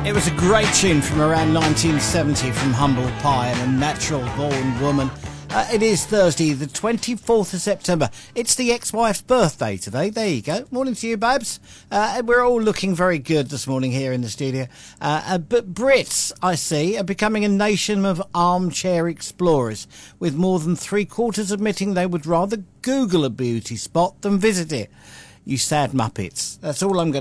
It was a great tune from around 1970 from Humble Pie and a Natural Born Woman. It is Thursday, the 24th of September. It's the ex-wife's birthday today. There you go. Morning to you, babes. We're all looking very good this morning here in the studio. But Brits, I see, are becoming a nation of armchair explorers, with more than 3/4 admitting they would rather Google a beauty spot than visit it. You sad muppets. That's all I'm going